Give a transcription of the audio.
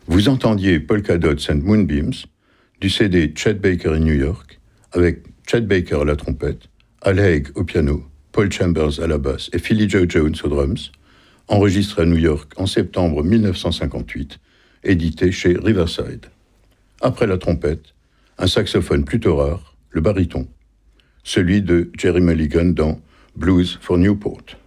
Vous entendiez Polka Dots and Moonbeams du CD Chet Baker in New York, avec Chet Baker à la trompette, Al Haig au piano, Paul Chambers à la basse et Philly Joe Jones aux drums, enregistré à New York en septembre 1958, édité chez Riverside. Après la trompette, un saxophone plutôt rare, le baryton, celui de Jerry Mulligan dans Blues for Newport.